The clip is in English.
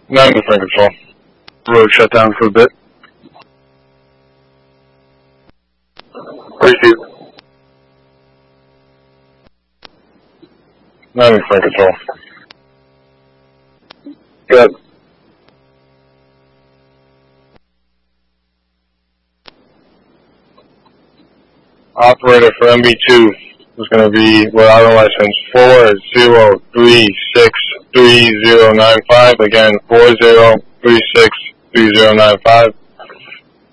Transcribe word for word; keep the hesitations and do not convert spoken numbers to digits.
ninety for control. Road shut down for a bit. Receive. ninety for control. Good. Operator for M B two is going to be Rhode Island license four zero three six three zero nine five. Again, four zero three six three zero nine five.